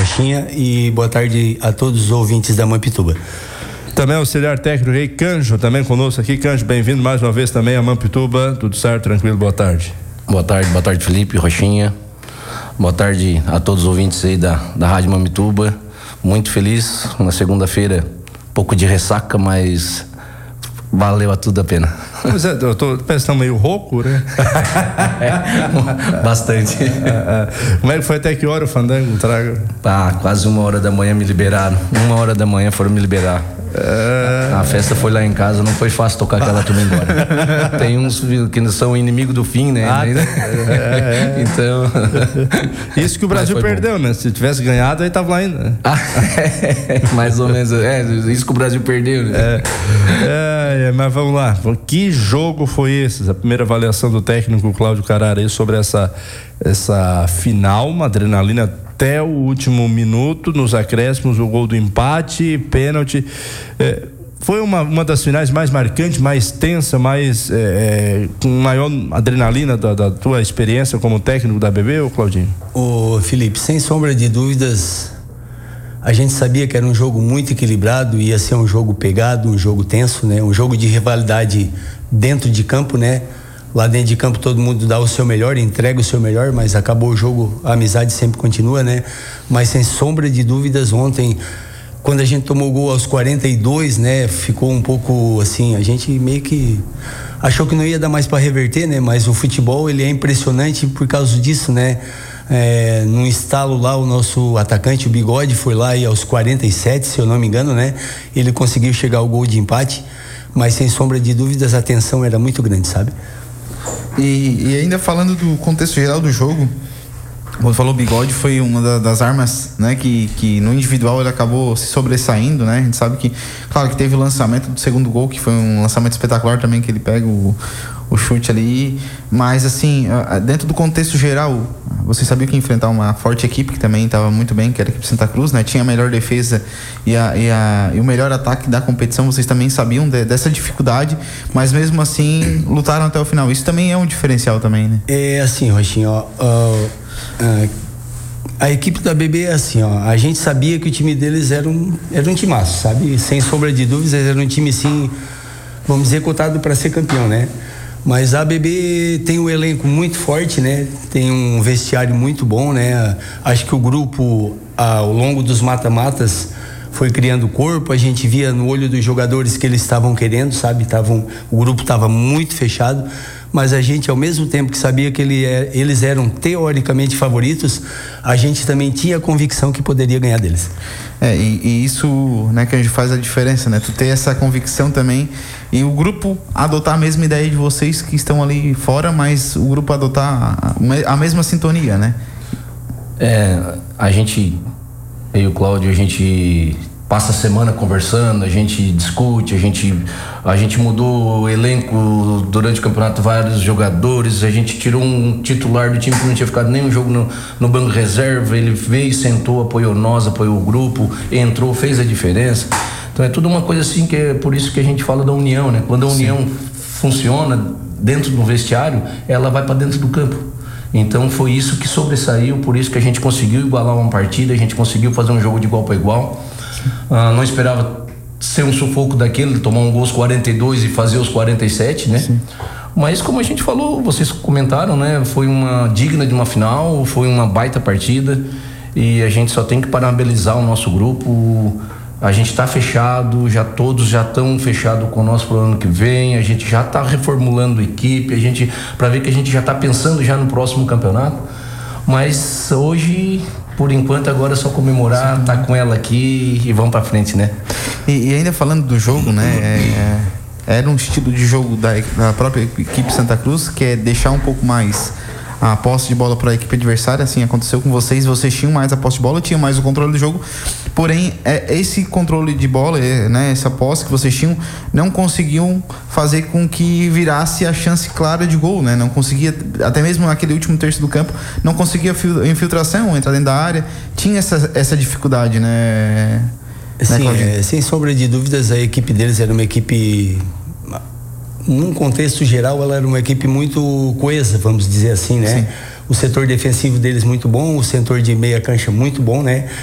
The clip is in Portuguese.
Rochinha, e boa tarde a todos os ouvintes da Mampituba. Também auxiliar técnico Rei Canjo, também conosco aqui. Canjo, bem-vindo mais uma vez também a Mampituba. Tudo certo, tranquilo, boa tarde. Boa tarde Felipe, Rochinha. Boa tarde a todos os ouvintes aí da Rádio Mampituba. Muito feliz, na segunda-feira, pouco de ressaca, mas valeu a tudo a pena. Pois é, eu tô pensando meio rouco, né? Bastante. Como é que foi, até que hora o fandango traga? Quase 1h da manhã me liberaram. 1h da manhã foram me liberar. A festa foi lá em casa, não foi fácil tocar aquela turma embora. Tem uns que são inimigos do fim, né? Então. Isso que o Brasil perdeu, bom, né? Se tivesse ganhado, aí tava lá ainda. Mais ou menos. Isso que o Brasil perdeu, né? Mas vamos lá. Que jogo foi esse? A primeira avaliação do técnico Cláudio Carara aí sobre essa final, uma adrenalina até o último minuto, nos acréscimos, o gol do empate, pênalti. Foi uma das finais mais marcantes, mais tensa, com maior adrenalina da tua experiência como técnico da BB, ou Claudinho? Ô Felipe, sem sombra de dúvidas, a gente sabia que era um jogo muito equilibrado, ia ser um jogo pegado, um jogo tenso, né? Um jogo de rivalidade dentro de campo, né? Lá dentro de campo todo mundo dá o seu melhor, entrega o seu melhor, mas acabou o jogo, a amizade sempre continua, né? Mas sem sombra de dúvidas, ontem, quando a gente tomou o gol aos 42, né? Ficou um pouco assim, a gente meio que achou que não ia dar mais para reverter, né? Mas o futebol, ele é impressionante por causa disso, né? Num estalo lá, o nosso atacante, o Bigode, foi lá e aos 47, se eu não me engano, né? Ele conseguiu chegar ao gol de empate, mas sem sombra de dúvidas a tensão era muito grande, sabe? E ainda falando do contexto geral do jogo, quando falou Bigode, foi uma das armas, né, que no individual ele acabou se sobressaindo, né? A gente sabe que, claro, que teve o lançamento do segundo gol, que foi um lançamento espetacular também, que ele pega o chute ali, mas assim, dentro do contexto geral, você sabia que ia enfrentar uma forte equipe que também estava muito bem, que era a equipe Santa Cruz, né? Tinha a melhor defesa e o melhor ataque da competição, vocês também sabiam dessa dificuldade, mas mesmo assim lutaram até o final. Isso também é um diferencial também, né? É assim, Rochinho, a equipe da BB é assim, a gente sabia que o time deles era um timaço, sabe? Sem sombra de dúvidas, era um time, sim, vamos dizer, cotado para ser campeão, né? Mas a BB tem um elenco muito forte, né? Tem um vestiário muito bom, né? Acho que o grupo, ao longo dos mata-matas, foi criando corpo. A gente via no olho dos jogadores que eles estavam querendo, sabe? O grupo estava muito fechado, mas a gente, ao mesmo tempo que sabia que eles eram teoricamente favoritos, a gente também tinha a convicção que poderia ganhar deles. E isso, né, que a gente faz a diferença, né? Tu ter essa convicção também e o grupo adotar a mesma ideia de vocês que estão ali fora, mas o grupo adotar a mesma sintonia, né? A gente, eu e o Cláudio, a gente passa a semana conversando, a gente discute, a gente mudou o elenco durante o campeonato, vários jogadores, a gente tirou um titular do time que não tinha ficado nenhum jogo no banco reserva, ele veio, sentou, apoiou nós, apoiou o grupo, entrou, fez a diferença. Então é tudo uma coisa assim, que é por isso que a gente fala da união, né? Quando a união funciona dentro do vestiário, ela vai para dentro do campo. Então foi isso que sobressaiu, por isso que a gente conseguiu igualar uma partida, a gente conseguiu fazer um jogo de igual para igual. Não esperava ser um sufoco daquele, tomar um gol aos 42 e fazer os 47, né? Sim. Mas como a gente falou, vocês comentaram, né? Foi uma digna de uma final, foi uma baita partida e a gente só tem que parabenizar o nosso grupo. A gente está fechado, todos já estão fechados com nós pro ano que vem, a gente já está reformulando a equipe, para ver que a gente já está pensando já no próximo campeonato. Mas hoje, por enquanto, agora é só comemorar, tá com ela aqui e vamos para frente, né? E ainda falando do jogo, né? Era um estilo de jogo da própria equipe Santa Cruz, que é deixar um pouco mais a posse de bola para a equipe adversária. Assim aconteceu com vocês tinham mais a posse de bola, tinham mais o controle do jogo, porém esse controle de bola, né, essa posse que vocês tinham, não conseguiam fazer com que virasse a chance clara de gol, né? Não conseguia, até mesmo naquele último terço do campo, não conseguia infiltração, entrar dentro da área, tinha essa dificuldade, né? Sim, sem sombra de dúvidas, a equipe deles era uma equipe, num contexto geral, ela era uma equipe muito coesa, vamos dizer assim, né? Sim. O setor defensivo deles muito bom, o setor de meia cancha muito bom, né?